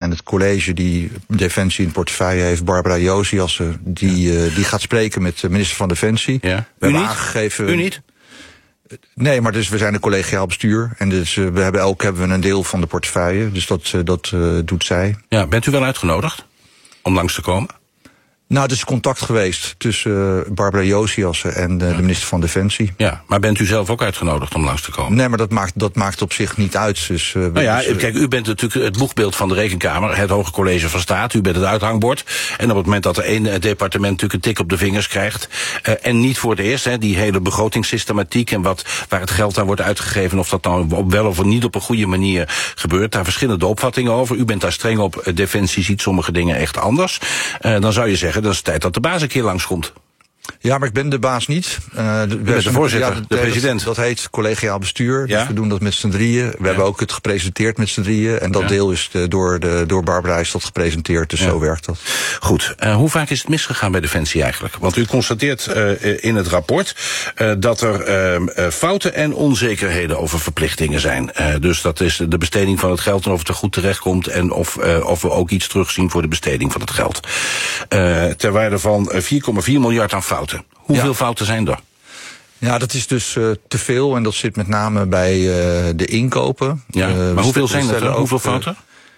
En het college die Defensie in portefeuille heeft, Barbara Josiassen, die gaat spreken met de minister van Defensie. Ja. We hebben aangegeven. U niet? Nee, maar dus we zijn een collegiaal bestuur. En dus hebben we een deel van de portefeuille. Dus dat doet zij. Ja, bent u wel uitgenodigd om langs te komen? Nou, er is contact geweest tussen Barbara Josiassen en de minister van Defensie. Ja, maar bent u zelf ook uitgenodigd om langs te komen? Nee, maar dat maakt op zich niet uit. Dus, kijk, u bent natuurlijk het boegbeeld van de Rekenkamer, het Hoge College van Staat. U bent het uithangbord. En op het moment dat er één departement natuurlijk een tik op de vingers krijgt, en niet voor het eerst, die hele begrotingssystematiek en waar het geld aan wordt uitgegeven, of dat nou wel of niet op een goede manier gebeurt, daar verschillende opvattingen over. U bent daar streng op. Defensie ziet sommige dingen echt anders. Dan zou je zeggen, dat is tijd dat de baas een keer langskomt. Ja, maar ik ben de baas niet. U bent de voorzitter, de president. Dat heet collegiaal bestuur. Ja? Dus we doen dat met z'n drieën. We hebben ook het gepresenteerd met z'n drieën. En dat deel is door Barbara is dat gepresenteerd. Dus zo werkt dat. Goed. Hoe vaak is het misgegaan bij Defensie eigenlijk? Want u constateert in het rapport dat er fouten en onzekerheden over verplichtingen zijn. Dus dat is de besteding van het geld en of het er goed terecht komt. En of we ook iets terugzien voor de besteding van het geld. Ter waarde van 4,4 miljard aan fouten. Hoeveel fouten zijn er? Ja, dat is dus te veel en dat zit met name bij de inkopen. Ja, maar hoeveel zijn er? Hoeveel fouten?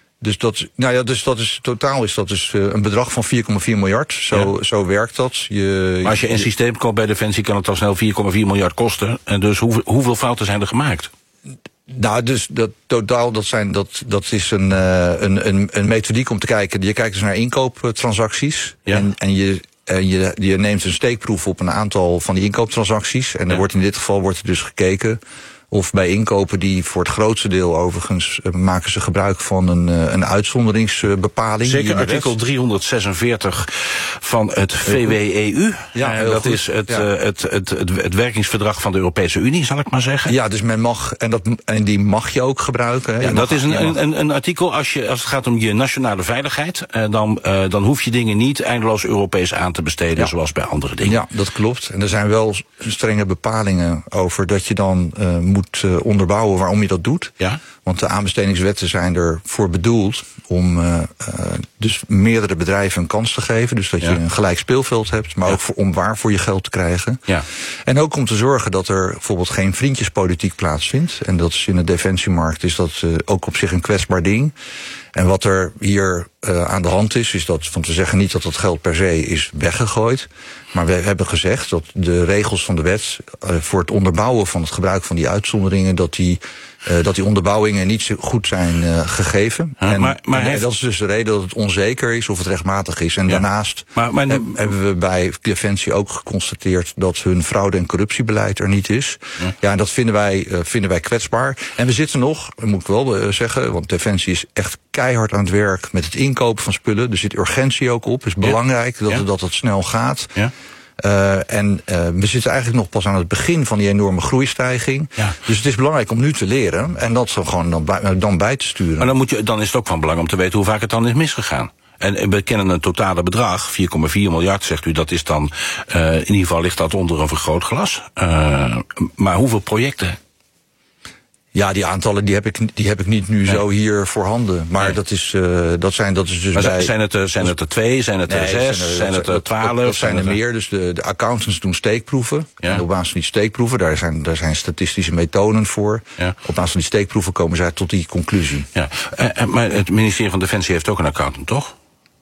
Totaal is dat een bedrag van 4,4 miljard. Zo werkt dat. Maar als je een systeem koopt bij Defensie, kan het al snel 4,4 miljard kosten. En dus hoeveel fouten zijn er gemaakt? Nou, dus dat totaal, dat is een methodiek om te kijken. Je kijkt dus naar inkooptransacties. Ja. En je neemt een steekproef op een aantal van die inkooptransacties. En in dit geval wordt er dus gekeken of bij inkopen die voor het grootste deel overigens maken ze gebruik van een uitzonderingsbepaling. Zeker artikel 346 van het VWEU. Ja, dat is het werkingsverdrag van de Europese Unie, zal ik maar zeggen. Ja, dus men mag, en die mag je ook gebruiken. Ja, dat is een artikel, als het gaat om je nationale veiligheid, dan hoef je dingen niet eindeloos Europees aan te besteden, zoals bij andere dingen. Ja, dat klopt. En er zijn wel strenge bepalingen over dat je dan moet onderbouwen waarom je dat doet. Ja? Want de aanbestedingswetten zijn ervoor bedoeld om dus meerdere bedrijven een kans te geven. Dus dat je een gelijk speelveld hebt, maar ook om waar voor je geld te krijgen. Ja. En ook om te zorgen dat er bijvoorbeeld geen vriendjespolitiek plaatsvindt. En dat is in de defensiemarkt is dat ook op zich een kwetsbaar ding. En wat er hier aan de hand is dat, want we zeggen niet dat dat geld per se is weggegooid. Maar we hebben gezegd dat de regels van de wet voor het onderbouwen van het gebruik van die uitzonderingen, dat die onderbouwingen niet zo goed zijn gegeven. Dat is dus de reden dat het onzeker is of het rechtmatig is. En daarnaast hebben we bij Defensie ook geconstateerd dat hun fraude- en corruptiebeleid er niet is. Ja, en dat vinden wij kwetsbaar. En we zitten nog, moet ik wel zeggen, want Defensie is echt keihard aan het werk met het inkopen van spullen. Er zit urgentie ook op. Het is belangrijk dat het snel gaat. Ja. We zitten eigenlijk nog pas aan het begin van die enorme groeistijging. Ja. Dus het is belangrijk om nu te leren en dat zo gewoon dan bij te sturen. Maar dan is het ook van belang om te weten hoe vaak het dan is misgegaan. En we kennen een totale bedrag, 4,4 miljard, zegt u, dat is dan, in ieder geval ligt dat onder een vergrootglas. Maar hoeveel projecten? Ja, die aantallen die heb ik niet nu zo hier voorhanden. Maar dat is dus maar bij... Zijn het er 2, zijn het er 6, zijn het er 12? Dat zijn er meer. Dus de accountants doen steekproeven. En op basis van die steekproeven, daar zijn statistische methoden voor. Ja. Op basis van die steekproeven komen zij tot die conclusie. Ja. Maar het ministerie van Defensie heeft ook een accountant, toch?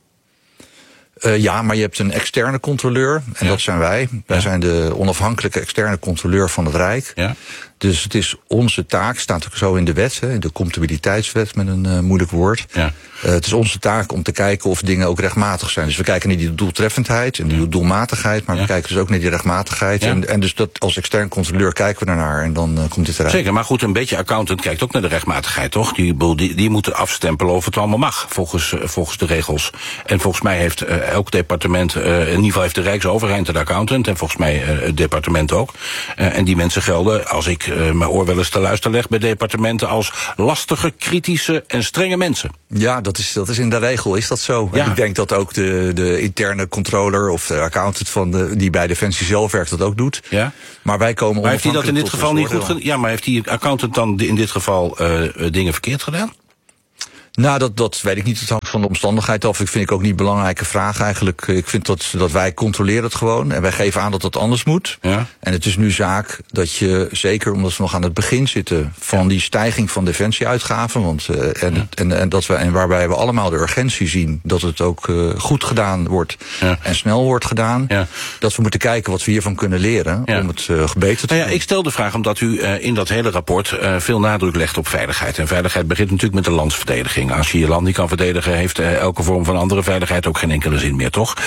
Ja, maar je hebt een externe controleur. En dat zijn wij. Wij zijn de onafhankelijke externe controleur van het Rijk. Ja. Dus het is onze taak, staat ook zo in de wet, in de comptabiliteitswet met een moeilijk woord. Ja. Het is onze taak om te kijken of dingen ook rechtmatig zijn. Dus we kijken naar die doeltreffendheid en die doelmatigheid, maar we kijken dus ook naar die rechtmatigheid. Ja. En dus dat als extern controleur kijken we daarnaar en dan komt dit eruit. Zeker, maar goed, een beetje accountant kijkt ook naar de rechtmatigheid, toch? Die moeten afstempelen of het allemaal mag, volgens de regels. En volgens mij heeft elk departement, in ieder geval heeft de Rijksoverheid een accountant, en volgens mij het departement ook. En die mensen gelden, als ik mijn oor wel eens te luisteren leg bij departementen, als lastige, kritische en strenge mensen. Ja, dat is in de regel, is dat zo. Ja. En ik denk dat ook de interne controller of de accountant die bij Defensie zelf werkt dat ook doet. Ja. Maar wij komen maar heeft hij dat in dit geval niet goed gedaan? Ja, maar heeft die accountant dan in dit geval dingen verkeerd gedaan? Nou, dat weet ik niet. Het hangt van de omstandigheid af. Ik vind ik ook niet een belangrijke vraag eigenlijk. Ik vind dat wij controleren het gewoon. En wij geven aan dat dat anders moet. Ja. En het is nu zaak dat je, zeker omdat we nog aan het begin zitten van die stijging van defensieuitgaven. Want, en waarbij we allemaal de urgentie zien dat het ook goed gedaan wordt en snel wordt gedaan. Ja. Dat we moeten kijken wat we hiervan kunnen leren om het beter te doen. Ik stel de vraag omdat u in dat hele rapport veel nadruk legt op veiligheid. En veiligheid begint natuurlijk met de landsverdediging. Als je je land niet kan verdedigen, heeft elke vorm van andere veiligheid ook geen enkele zin meer, toch?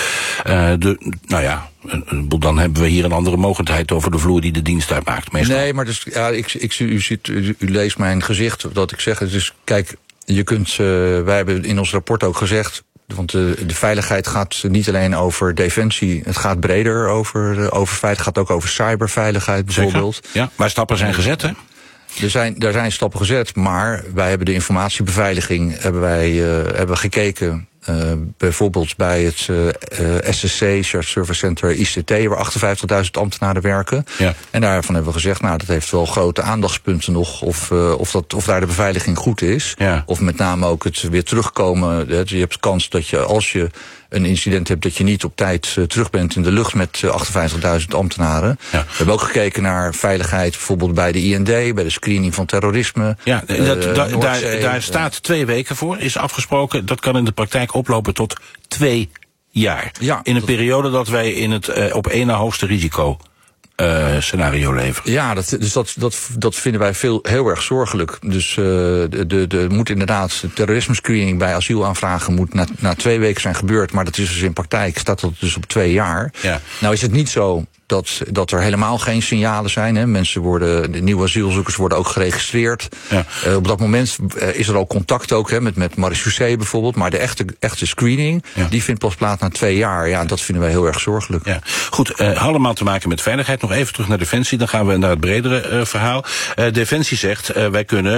Dan hebben we hier een andere mogelijkheid over de vloer die de dienst uitmaakt. Meestal. Nee, maar dus, u leest mijn gezicht dat ik zeg. Dus kijk, je kunt. Wij hebben in ons rapport ook gezegd. Want de veiligheid gaat niet alleen over defensie. Het gaat breder over veiligheid. Het gaat ook over cyberveiligheid bijvoorbeeld. Zeker? Ja, maar stappen zijn gezet, hè? Er zijn stappen gezet, maar wij hebben de informatiebeveiliging hebben gekeken. Bijvoorbeeld bij het SSC, Shared Service Center ICT, waar 58.000 ambtenaren werken. Ja. En daarvan hebben we gezegd, nou, dat heeft wel grote aandachtspunten nog. Of daar de beveiliging goed is. Ja. Of met name ook het weer terugkomen. Je hebt kans dat je, als je een incident hebt, dat je niet op tijd terug bent in de lucht met 58.000 ambtenaren. Ja. We hebben ook gekeken naar veiligheid bijvoorbeeld bij de IND, bij de screening van terrorisme. Ja, daar staat 2 weken voor, is afgesproken. Dat kan in de praktijk oplopen tot 2 jaar. Ja, in een periode dat wij in het op één na hoogste risico scenario leven. Ja, dat vinden wij heel erg zorgelijk. Dus moet inderdaad de terrorisme-screening bij asielaanvragen moet na 2 weken zijn gebeurd. Maar dat is dus in praktijk, staat dat dus op 2 jaar. Ja. Nou is het niet zo dat er helemaal geen signalen zijn. Hè. De nieuwe asielzoekers worden ook geregistreerd. Ja. Op dat moment is er al contact ook met marechaussee bijvoorbeeld. Maar de echte screening, die vindt pas plaats na 2 jaar. Ja, dat vinden wij heel erg zorgelijk. Ja. Goed, allemaal te maken met veiligheid. Nog even terug naar Defensie, dan gaan we naar het bredere verhaal. Defensie zegt, wij kunnen